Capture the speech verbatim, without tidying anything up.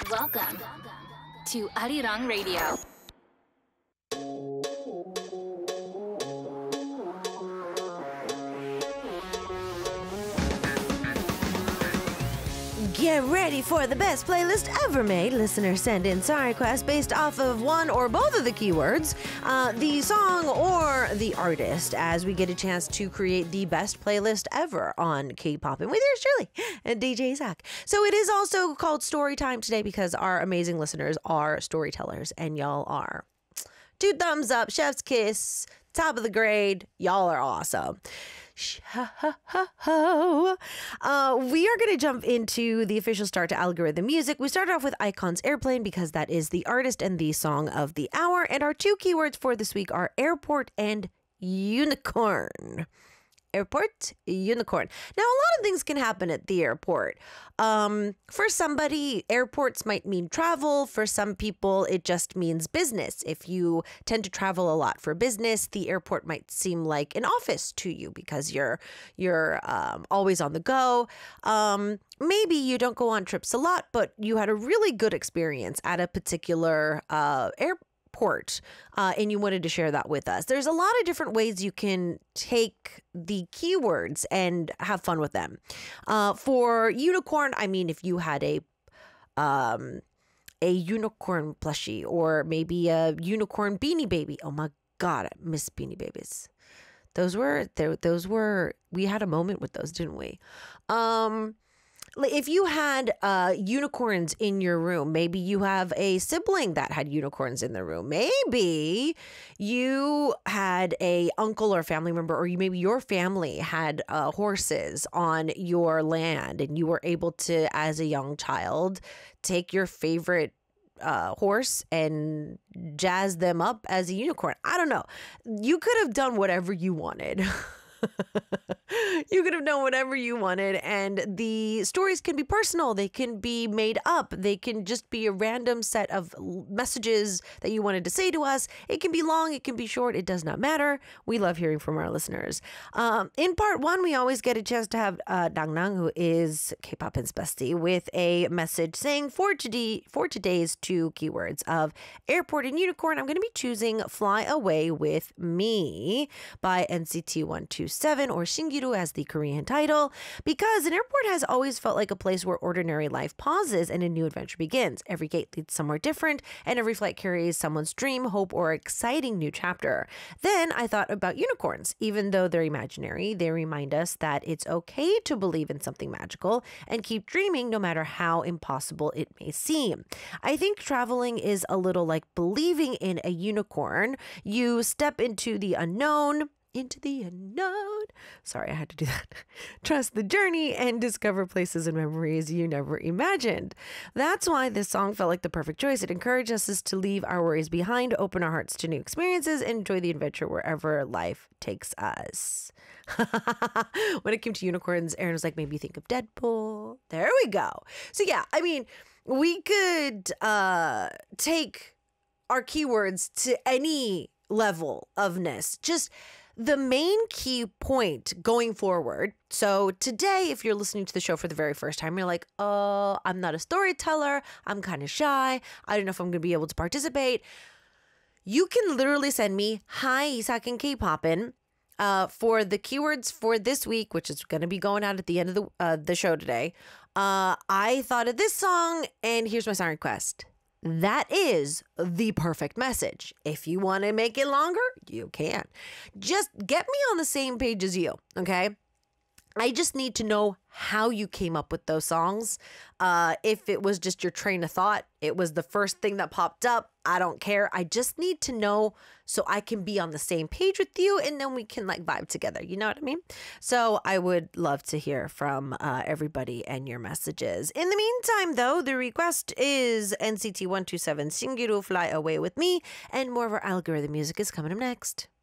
Welcome to Arirang Radio. Get ready for the best playlist ever made. Listeners send in song requests based off of one or both of the keywords, uh, the song or the artist, as we get a chance to create the best playlist ever on K-pop. And with yours truly, and D J Zach. So it is also called Story Time today because our amazing listeners are storytellers, and y'all are. Two thumbs up, chef's kiss, top of the grade. Y'all are awesome. Uh, we are going to jump into the official start to Algorithm Music. We started off with iKON's Airplane because that is the artist and the song of the hour. And our two keywords for this week are airport and unicorn. Airport, unicorn. Now, a lot of things can happen at the airport. Um, for somebody, airports might mean travel. For some people, it just means business. If you tend to travel a lot for business, the airport might seem like an office to you because you're you're um, always on the go. Um, maybe you don't go on trips a lot, but you had a really good experience at a particular uh, airport. Port, uh, and you wanted to share that with us. There's a lot of different ways you can take the keywords and have fun with them. Uh, for unicorn, I mean, if you had a um, a unicorn plushie or maybe a unicorn beanie baby. Oh my God, I miss beanie babies. Those were those were we had a moment with those, didn't we? Um, If you had uh, unicorns in your room, maybe you have a sibling that had unicorns in the room. Maybe you had a uncle or family member, or you, maybe your family had uh, horses on your land, and you were able to, as a young child, take your favorite uh, horse and jazz them up as a unicorn. I don't know. You could have done whatever you wanted. You could have done whatever you wanted, and the stories can be personal. They can be made up. They can just be a random set of messages that you wanted to say to us. It can be long. It can be short. It does not matter. We love hearing from our listeners. Um, in part one, we always get a chance to have uh, Dang Nang, who is K-Popin's bestie, with a message saying for today, for today's two keywords of airport and unicorn, I'm going to be choosing Fly Away With Me by N C T one twenty-seven, or Shingiru as the Korean title, because an airport has always felt like a place where ordinary life pauses and a new adventure begins. Every gate leads somewhere different, and every flight carries someone's dream, hope, or exciting new chapter. Then I thought about unicorns. Even though they're imaginary, they remind us that it's okay to believe in something magical and keep dreaming no matter how impossible it may seem. I think traveling is a little like believing in a unicorn. You step into the unknown, into the unknown. Sorry, I had to do that. Trust the journey and discover places and memories you never imagined. That's why this song felt like the perfect choice. It encourages us to leave our worries behind, open our hearts to new experiences, and enjoy the adventure wherever life takes us. When it came to unicorns, Aaron was like, maybe think of Deadpool. There we go. So yeah, I mean, we could uh, take our keywords to any level ofness. Just the main key point going forward. So today, if you're listening to the show for the very first time, you're like, oh, I'm not a storyteller. I'm kind of shy. I don't know if I'm going to be able to participate. You can literally send me, hi, Isak and K-Popin, uh, for the keywords for this week, which is going to be going out at the end of the, uh, the show today. Uh, I thought of this song, and here's my song request. That is the perfect message. If you want to make it longer, you can. Just get me on the same page as you, okay? I just need to know how you came up with those songs. Uh, if it was just your train of thought, it was the first thing that popped up, I don't care. I just need to know so I can be on the same page with you, and then we can like vibe together. You know what I mean? So I would love to hear from uh, everybody and your messages. In the meantime, though, the request is N C T one twenty-seven, Shingiru, Fly Away With Me, and more of our algorithm music is coming up next.